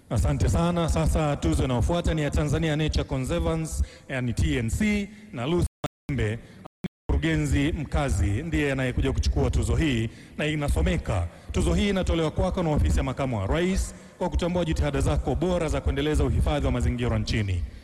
Asante sana. Sasa tuzo inayofuata ni ya Tanzania Nature Conservancy, yani TNC, na Lucy Maembe, mkurugenzi mkazi, ndiye anayekuja kuchukua tuzo hii, na inasomeka: tuzo hii inatolewa kwako na ofisi ya makamu wa rais kwa kutambua jitihada zako bora za kuendeleza uhifadhi wa mazingira nchini.